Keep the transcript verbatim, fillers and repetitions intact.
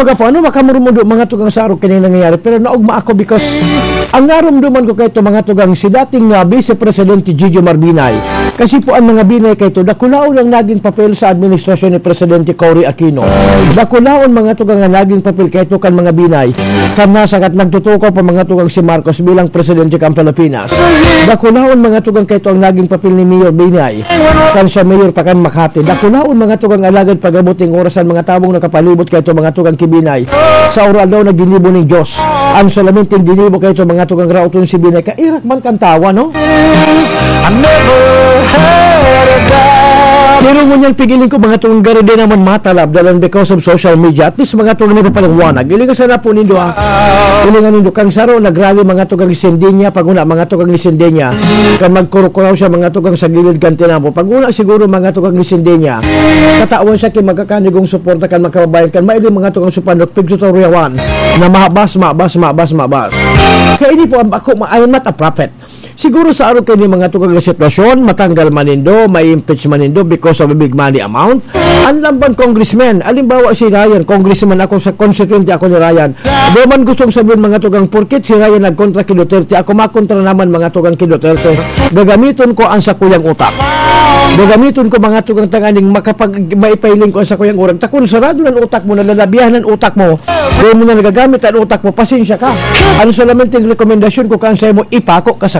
Kumbaga po, ano makamurumudo mga tugang sarong kini nangyayari, pero naugma ako because ang narumduman ko kay ito mga tugang si dating uh, Vice Presidente Gigi Marbinay. Kasi po ang mga Binay kay ito, dakulaon ang naging papel sa administrasyon ni Presidente Cory Aquino. Dakulaon mga tugang ang naging papel kay ito kan mga Binay. Kan nasakat nagtutuko pa mga tugang si Marcos bilang Presidente kan Pilipinas. Dakulaon mga tugang kay ito ang naging papel ni Mayor Binay. Kan siya Mayor pa kan Makati. Dakulaon mga tugang alagad pagabuting orasan mga tabong nakapalibot kay ito mga tugang kibinay. Sa oral daw na ginibo ng Diyos. Ang salaminting ginibo kay ito mga tugang rauton si Binay. Kairak man kantawa, no? I never had a doubt. Pero ngunyan pigilin ko mga tugang gari din naman matalab dalan because of social media. At least mga tugang may papalangwanag. Giling ka sana po nindo ha. Gilingan nindo. Kang saro nagrali mga tugang isindinya. Pag una mga tugang isindinya. Kan magkurukuraw siya mga tugang sa gilid kantinamo. Pag una siguro mga tugang isindinya. Katawan siya kay magkakanigong suporta kan magkababayan kan. Maili mga tugang supandok pigtutoriawan. Na mabas, mabas, mabas, mabas. Kaya ini po ako I am not a prophet. Siguro sa araw kayo mga tugang na sitwasyon, matanggal manindo, may impeach manindo because of a big money amount. Ang lamban congressman, alimbawa si Ryan, congressman ako sa constituente ako ni Ryan. Di man gustong sabihin mga tugang porkit si Ryan nagkontra kay Duterte, ako makontra naman mga tugang kay Duterte. Gagamiton ko ang sakuyang utak. Gagamiton ko mga tugang tanganing makapag maipailing ko ang sakuyang utak. Takon sarado ng utak mo, nalalabihan ng utak mo. Kung mo na nagagamit ang utak mo, pasensya ka. Ano solamente yung rekomendasyon ko kansa mo, ipako ka sa